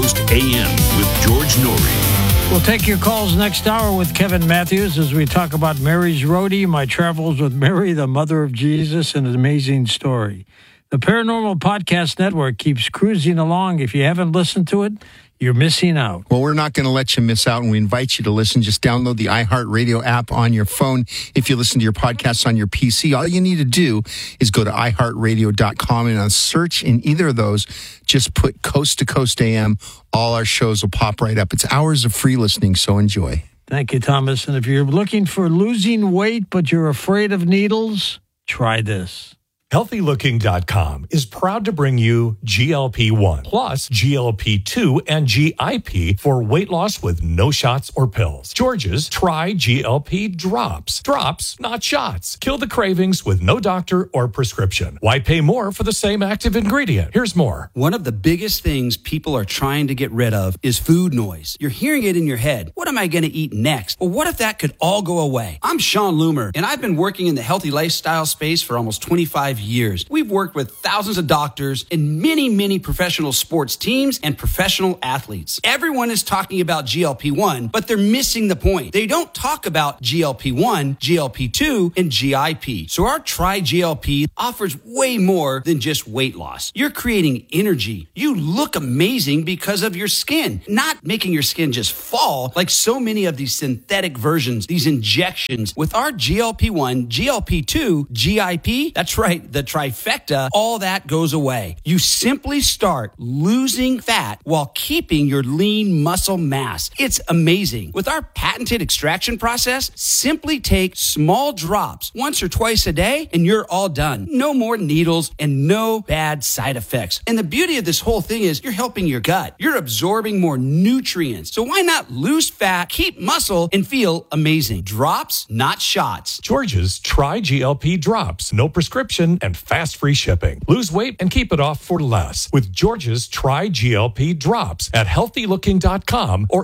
Coast AM with George Noory. We'll take your calls next hour with Kevin Matthews as we talk about Mary's Roadie, my travels with Mary, the mother of Jesus, and an amazing story. The Paranormal Podcast Network keeps cruising along. If you haven't listened to it, you're missing out. Well, we're not going to let you miss out, and we invite you to listen. Just download the iHeartRadio app on your phone. If you listen to your podcasts on your PC, all you need to do is go to iHeartRadio.com, and on search in either of those, just put Coast to Coast AM. All our shows will pop right up. It's hours of free listening, so enjoy. Thank you, Thomas. And if you're looking for losing weight, but you're afraid of needles, try this. HealthyLooking.com is proud to bring you GLP-1 plus GLP-2 and GIP for weight loss with no shots or pills. George's Try GLP Drops. Drops, not shots. Kill the cravings with no doctor or prescription. Why pay more for the same active ingredient? Here's more. One of the biggest things people are trying to get rid of is food noise. You're hearing it in your head. What am I going to eat next? Well, what if that could all go away? I'm Sean Loomer, and I've been working in the healthy lifestyle space for almost 25 years. We've worked with thousands of doctors and many professional sports teams and professional athletes. Everyone is talking about GLP-1, but they're missing the point. They don't talk about GLP-1, GLP-2, and GIP. So our Try GLP offers way more than just weight loss. You're creating energy. You look amazing because of your skin, not making your skin just fall like so many of these synthetic versions, these injections. With our GLP-1, GLP-2, GIP, that's right, the trifecta, all that goes away. You simply start losing fat while keeping your lean muscle mass. It's amazing. With our patented extraction process, simply take small drops once or twice a day and you're all done. No more needles and no bad side effects. And the beauty of this whole thing is you're helping your gut. You're absorbing more nutrients. So why not lose fat, keep muscle, and feel amazing? Drops, not shots. George's Try GLP Drops. No prescription and fast free shipping. Lose weight and keep it off for less with George's Try GLP Drops at HealthyLooking.com or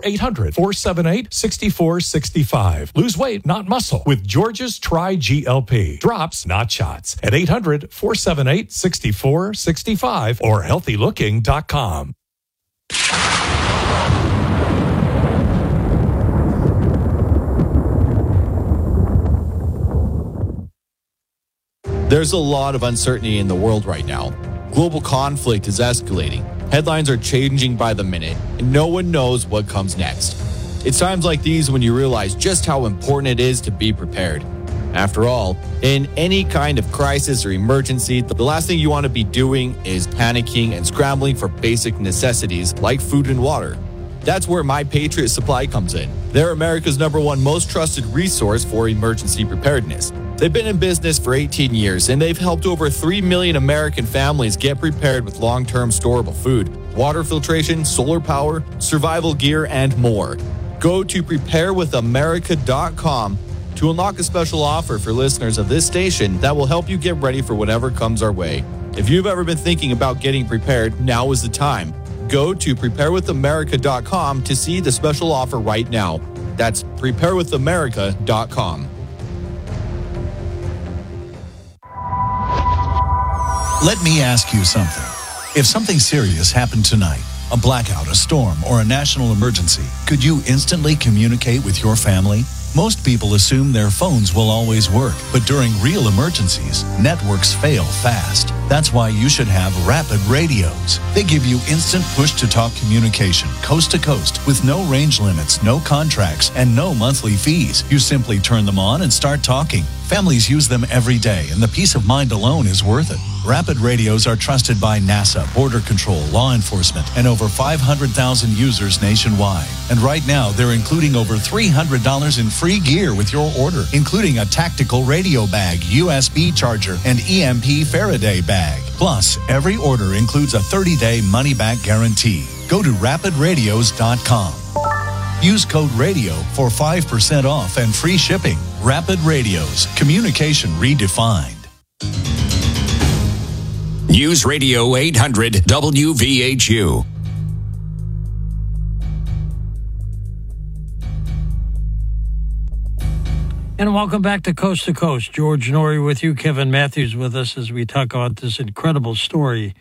800-478-6465. Lose weight, not muscle with George's Try GLP Drops, not shots at 800-478-6465 or HealthyLooking.com. There's a lot of uncertainty in the world right now. Global conflict is escalating. Headlines are changing by the minute, and no one knows what comes next. It's times like these when you realize just how important it is to be prepared. After all, in any kind of crisis or emergency, the last thing you want to be doing is panicking and scrambling for basic necessities like food and water. That's where My Patriot Supply comes in. They're America's #1 most trusted resource for emergency preparedness. They've been in business for 18 years, and they've helped over 3 million American families get prepared with long-term storable food, water filtration, solar power, survival gear, and more. Go to preparewithamerica.com to unlock a special offer for listeners of this station that will help you get ready for whatever comes our way. If you've ever been thinking about getting prepared, now is the time. Go to preparewithamerica.com to see the special offer right now. That's preparewithamerica.com. Let me ask you something. If something serious happened tonight, a blackout, a storm, or a national emergency, could you instantly communicate with your family? Most people assume their phones will always work, but during real emergencies, networks fail fast. That's why you should have Rapid Radios. They give you instant push-to-talk communication, coast to coast, with no range limits, no contracts, and no monthly fees. You simply turn them on and start talking. Families use them every day, and the peace of mind alone is worth it. Rapid Radios are trusted by NASA, Border Control, law enforcement, and over 500,000 users nationwide. And right now, they're including over $300 in free gear with your order, including a tactical radio bag, USB charger, and EMP Faraday bag. Plus, every order includes a 30-day money-back guarantee. Go to rapidradios.com. Use code RADIO for 5% off and free shipping. Rapid Radios. Communication redefined. News Radio 800 WVHU. And welcome back to Coast. George Noory with you, Kevin Matthews with us as we talk about this incredible story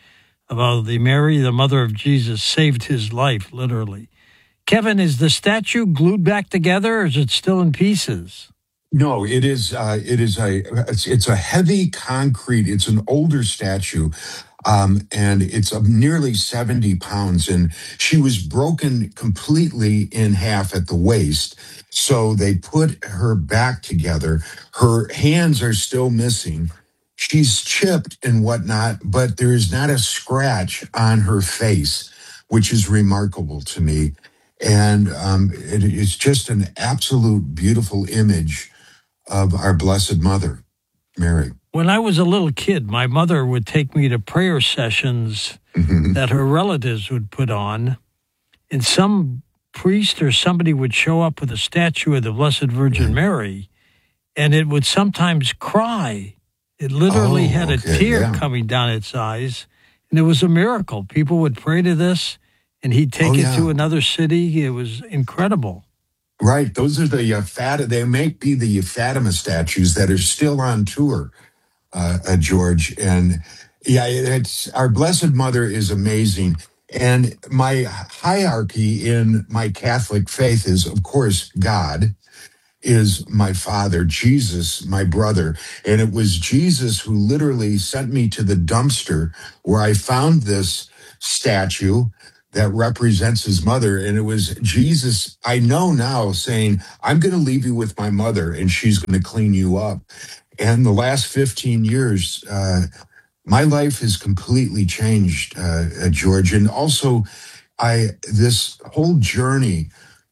about the Mary, the mother of Jesus, saved his life, literally. Kevin, is the statue glued back together, or is it still in pieces? No, it is. It's a heavy concrete. It's an older statue, and it's of nearly 70 pounds. And she was broken completely in half at the waist. So they put her back together. Her hands are still missing. She's chipped and whatnot, but there is not a scratch on her face, which is remarkable to me. And it is just an absolute beautiful image of our Blessed Mother, Mary. When I was a little kid, my mother would take me to prayer sessions that her relatives would put on, and some priest or somebody would show up with a statue of the Blessed Virgin Mary, and it would sometimes cry. It literally had a tear coming down its eyes, and it was a miracle. People would pray to this, and he'd take it to another city. It was incredible. Right. Those are the they may be the Fatima statues that are still on tour, George. And it's our Blessed Mother is amazing. And my hierarchy in my Catholic faith is, of course, God is my father, Jesus, my brother. And it was Jesus who literally sent me to the dumpster where I found this statue that represents his mother. And it was Jesus, I know now, saying, I'm going to leave you with my mother and she's going to clean you up. And the last 15 years, my life has completely changed, George. And also, this whole journey,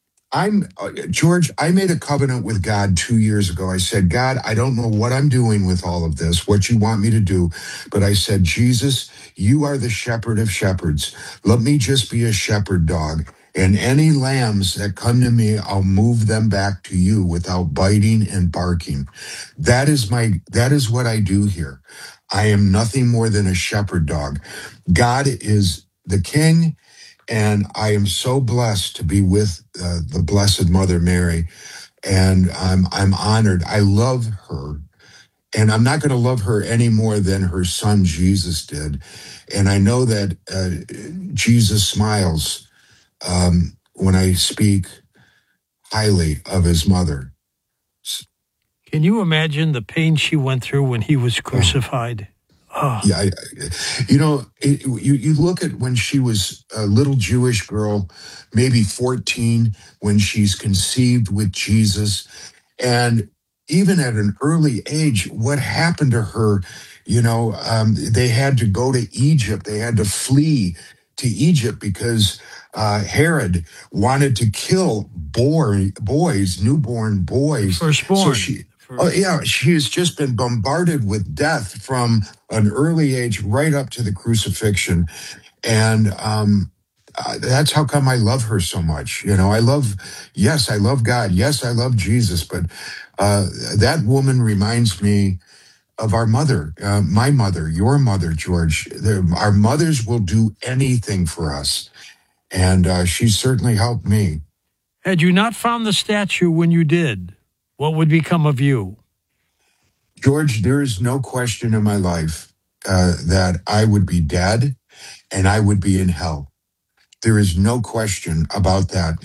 George, I made a covenant with God 2 years ago. I said, God, I don't know what I'm doing with all of this, what you want me to do. But I said, Jesus, you are the shepherd of shepherds. Let me just be a shepherd dog. And any lambs that come to me, I'll move them back to you without biting and barking. That is what I do here. I am nothing more than a shepherd dog. God is the king. And I am so blessed to be with the Blessed Mother Mary, and I'm honored. I love her, and I'm not going to love her any more than her son Jesus did. And I know that Jesus smiles when I speak highly of his mother. Can you imagine the pain she went through when he was crucified? Oh. Yeah, you look at when she was a little Jewish girl, maybe 14, when she's conceived with Jesus. And even at an early age, what happened to her, they had to go to Egypt. They had to flee to Egypt because Herod wanted to kill boys, newborn boys. Firstborn. So she has just been bombarded with death from an early age right up to the crucifixion. And that's how come I love her so much. I love God. Yes, I love Jesus. But that woman reminds me of our mother, my mother, your mother, George. Our mothers will do anything for us. And she certainly helped me. Had you not found the statue when you did, what would become of you? George, there is no question in my life that I would be dead and I would be in hell. There is no question about that.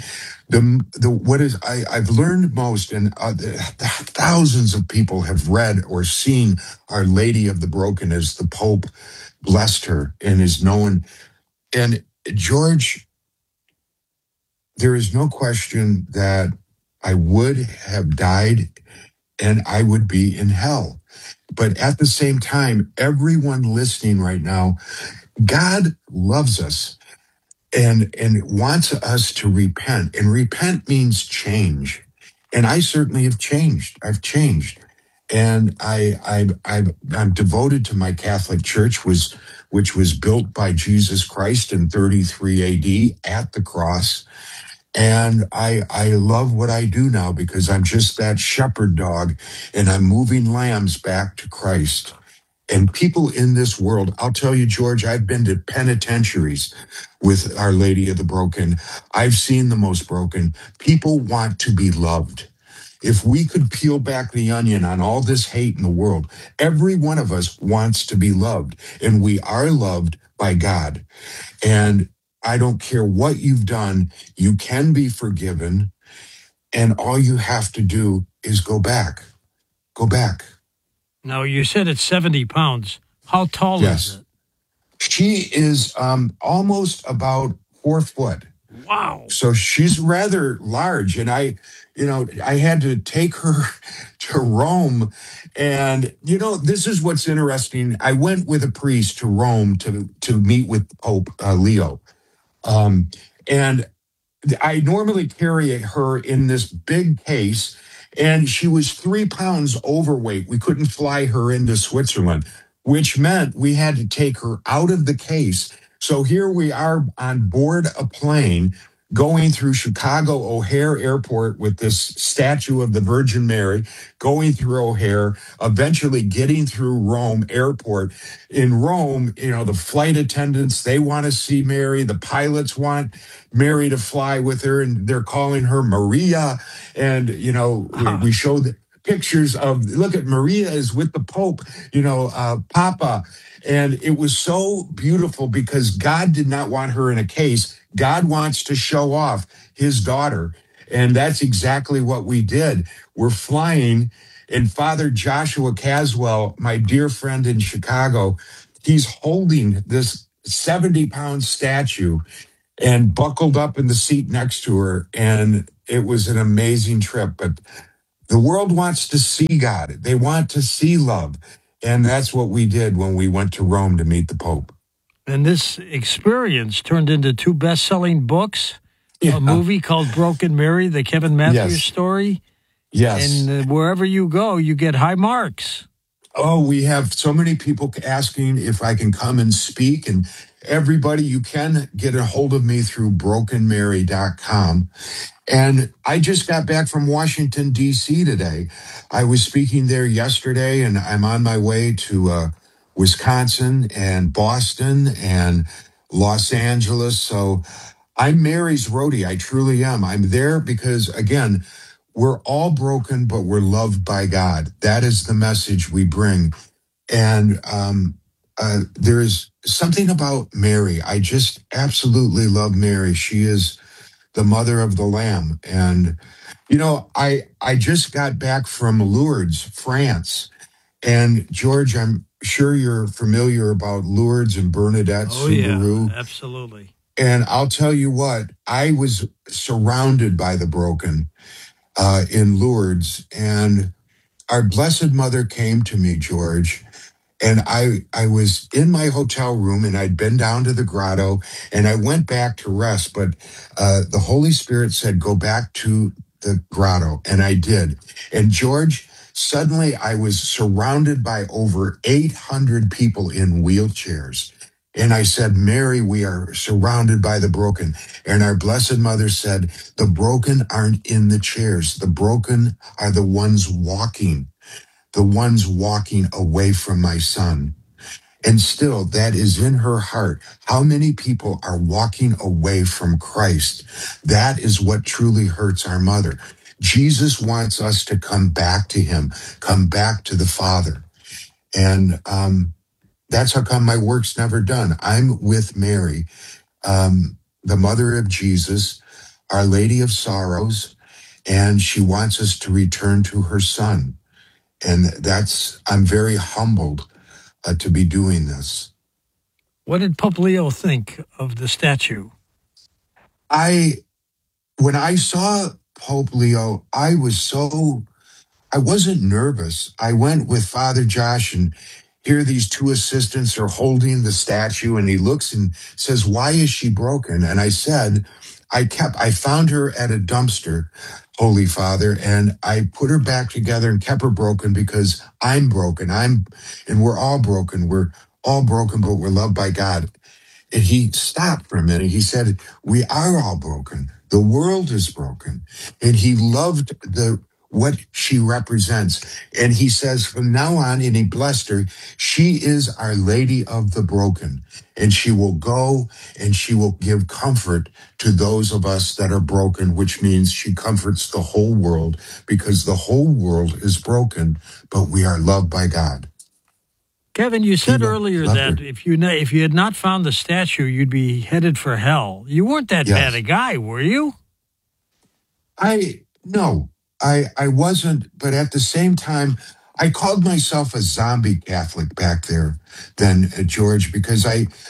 I've learned most, and thousands of people have read or seen Our Lady of the Broken as the Pope blessed her and is known. And George, there is no question that I would have died and I would be in hell. But at the same time, everyone listening right now, God loves us and wants us to repent. And repent means change. And I certainly have changed. I've changed. And I'm devoted to my Catholic Church, which was built by Jesus Christ in 33 AD at the cross. And I love what I do now because I'm just that shepherd dog and I'm moving lambs back to Christ. And people in this world, I'll tell you, George, I've been to penitentiaries with Our Lady of the Broken. I've seen the most broken. People want to be loved. If we could peel back the onion on all this hate in the world, every one of us wants to be loved. And we are loved by God. And I don't care what you've done, you can be forgiven. And all you have to do is go back. Go back. Now, you said it's 70 pounds. How tall is it? She is almost about 4 foot. Wow. So she's rather large. And I had to take her to Rome. And, this is what's interesting. I went with a priest to Rome to meet with Pope Leo. And I normally carry her in this big case, and she was 3 pounds overweight. We couldn't fly her into Switzerland, which meant we had to take her out of the case. So here we are on board a plane going through Chicago O'Hare Airport with this statue of the Virgin Mary, going through O'Hare, eventually getting through Rome Airport. In Rome, the flight attendants, they want to see Mary. The pilots want Mary to fly with her, and they're calling her Maria. And, we show the pictures of, look at Maria is with the Pope, Papa. And it was so beautiful because God did not want her in a case. God wants to show off his daughter. And that's exactly what we did. We're flying, and Father Joshua Caswell, my dear friend in Chicago, he's holding this 70-pound statue and buckled up in the seat next to her. And it was an amazing trip. But the world wants to see God. They want to see love. And that's what we did when we went to Rome to meet the Pope. And this experience turned into 2 best-selling books, a movie called Broken Mary, the Kevin Matthews story. Yes. And wherever you go, you get high marks. Oh, we have so many people asking if I can come and speak. And everybody, you can get a hold of me through brokenmary.com. And I just got back from Washington, D.C. today. I was speaking there yesterday, and I'm on my way to Wisconsin and Boston and Los Angeles. So I'm Mary's roadie. I truly am. I'm there because, again, we're all broken, but we're loved by God. That is the message we bring. And there's something about Mary. I just absolutely love Mary. She is the mother of the Lamb. And, I just got back from Lourdes, France. And George, I'm sure you're familiar about Lourdes and Bernadette Soubirous. Yeah, absolutely. And I'll tell you what, I was surrounded by the broken in Lourdes. And our Blessed Mother came to me, George. And I was in my hotel room, and I'd been down to the grotto, and I went back to rest. But the Holy Spirit said, go back to the grotto. And I did. And George, suddenly I was surrounded by over 800 people in wheelchairs. And I said, Mary, we are surrounded by the broken. And our Blessed Mother said, the broken aren't in the chairs. The broken are the ones walking away from my son. And still, that is in her heart. How many people are walking away from Christ? That is what truly hurts our mother. Jesus wants us to come back to him, come back to the Father. And that's how come my work's never done. I'm with Mary, the mother of Jesus, Our Lady of Sorrows, and she wants us to return to her son. And I'm very humbled to be doing this. What did Pope Leo think of the statue? When I saw Pope Leo, I wasn't nervous. I went with Father Josh, and here these 2 assistants are holding the statue, and he looks and says, why is she broken? And I said, I found her at a dumpster, Holy Father, and I put her back together and kept her broken because I'm broken. And we're all broken. We're all broken, but we're loved by God. And he stopped for a minute. He said, we are all broken. The world is broken. And he loved what she represents. And he says from now on, and he blessed her, she is Our Lady of the Broken. And she will go and she will give comfort to those of us that are broken, which means she comforts the whole world because the whole world is broken, but we are loved by God. Kevin, you said He earlier loved that her. if you had not found the statue, you'd be headed for hell. You weren't that Yes. bad a guy, were you? No, I wasn't, but at the same time, I called myself a zombie Catholic back there then, George, because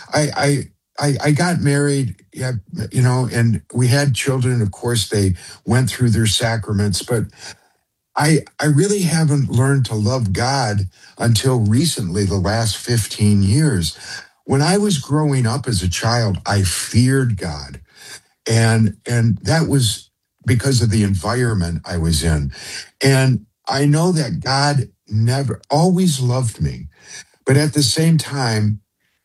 I got married, yeah, and we had children. Of course, they went through their sacraments, but I really haven't learned to love God until recently, the last 15 years. When I was growing up as a child, I feared God. And that was because of the environment I was in. And I know that God never always loved me. But at the same time,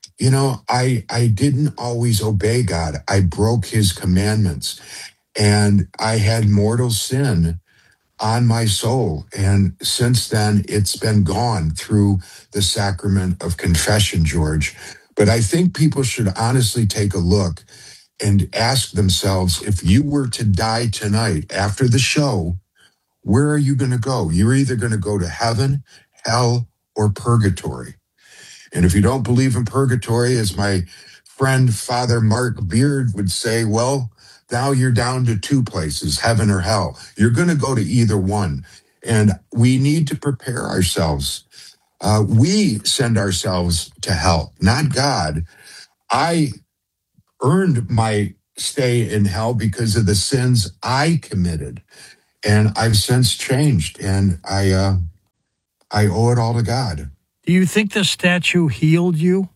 I didn't always obey God. I broke his commandments and I had mortal sin on my soul. And since then, it's been gone through the sacrament of confession, George. But I think people should honestly take a look and ask themselves, if you were to die tonight after the show, where are you going to go? You're either going to go to heaven, hell, or purgatory. And if you don't believe in purgatory, as my friend Father Mark Beard would say, well, now you're down to two places, heaven or hell. You're going to go to either one. And we need to prepare ourselves. We send ourselves to hell, not God. I earned my stay in hell because of the sins I committed. And I've since changed, and I owe it all to God. Do you think the statue healed you?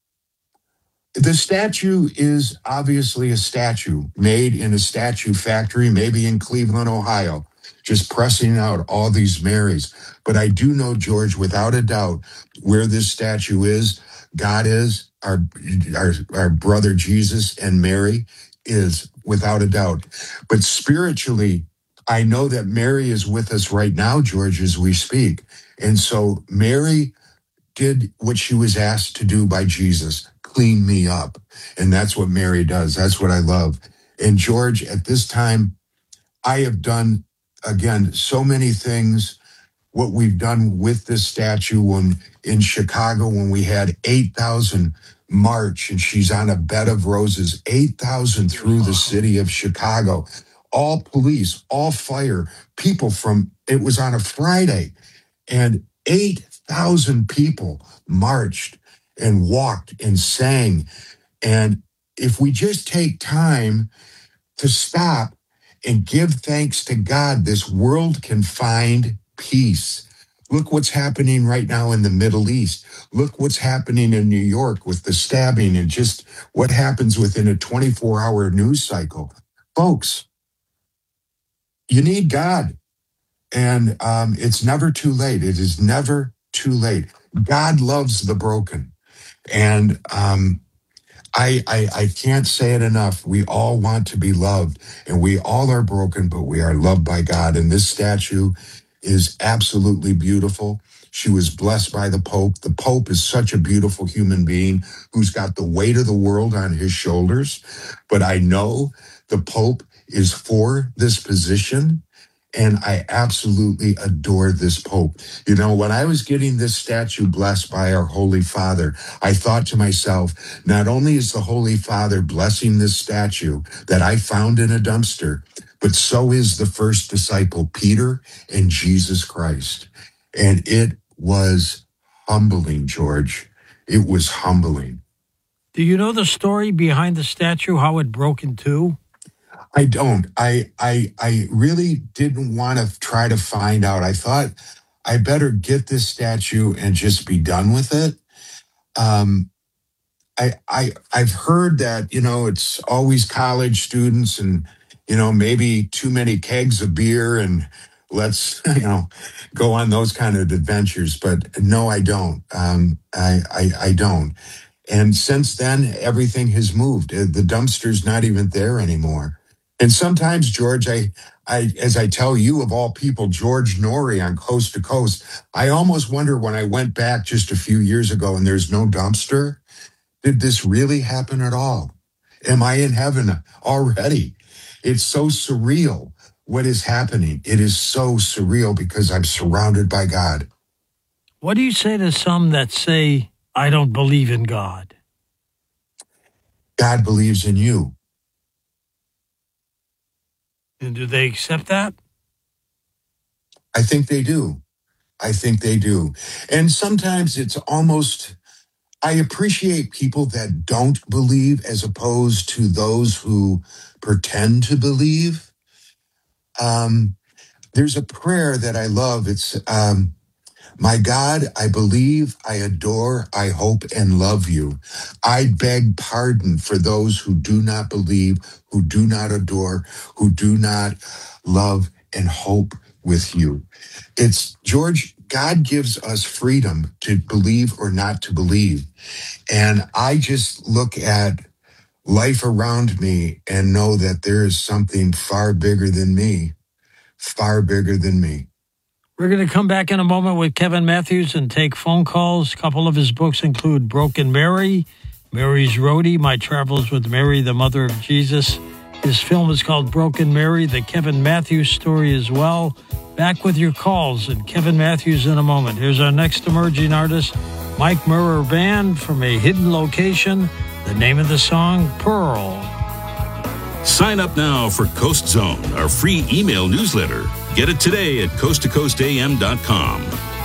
The statue is obviously a statue made in a statue factory, maybe in Cleveland, Ohio, just pressing out all these Marys. But I do know, George, without a doubt, where this statue is, God is, our brother Jesus and Mary is, without a doubt. But spiritually, I know that Mary is with us right now, George, as we speak. And so Mary did what she was asked to do by Jesus, clean me up. And that's what Mary does. That's what I love. And George, at this time, I have done, again, so many things. What we've done with this statue in Chicago, when we had 8,000 march, and she's on a bed of roses, 8,000 through the city of Chicago, all police, all fire, people it was on a Friday, and 8,000 people marched and walked and sang. And if we just take time to stop and give thanks to God, this world can find peace. Look what's happening right now in the Middle East. Look what's happening in New York with the stabbing and just what happens within a 24-hour news cycle. Folks, you need God. And it's never too late. It is never too late. God loves the broken. And I can't say it enough. We all want to be loved, and we all are broken, but we are loved by God. And this statue is absolutely beautiful. She was blessed by the Pope. The Pope is such a beautiful human being who's got the weight of the world on his shoulders. But I know the Pope is for this position. And I absolutely adore this Pope. When I was getting this statue blessed by our Holy Father, I thought to myself, not only is the Holy Father blessing this statue that I found in a dumpster, but so is the first disciple, Peter, and Jesus Christ. And it was humbling, George. It was humbling. Do you know the story behind the statue, how it broke in two? I don't. I really didn't want to try to find out. I thought I better get this statue and just be done with it. I've heard that, it's always college students and, maybe too many kegs of beer and let's, go on those kind of adventures. But no, I don't. I don't. And since then, everything has moved. The dumpster's not even there anymore. And sometimes, George, as I tell you, of all people, George Norrie on Coast to Coast, I almost wonder when I went back just a few years ago and there's no dumpster, did this really happen at all? Am I in heaven already? It's so surreal what is happening. It is so surreal because I'm surrounded by God. What do you say to some that say, I don't believe in God? God believes in you. And do they accept that? I think they do. I think they do. And sometimes it's almost, I appreciate people that don't believe as opposed to those who pretend to believe. There's a prayer that I love. It's, my God, I believe, I adore, I hope, and love you. I beg pardon for those who do not believe, who do not adore, who do not love and hope with you. It's, George, God gives us freedom to believe or not to believe. And I just look at life around me and know that there is something far bigger than me, far bigger than me. We're going to come back in a moment with Kevin Matthews and take phone calls. A couple of his books include Broken Mary, Mary's Roadie, My Travels with Mary, the Mother of Jesus. His film is called Broken Mary, the Kevin Matthews story as well. Back with your calls and Kevin Matthews in a moment. Here's our next emerging artist, Mike Murrer Band from a hidden location. The name of the song, Pearl. Sign up now for Coast Zone, our free email newsletter. Get it today at coasttocoastam.com.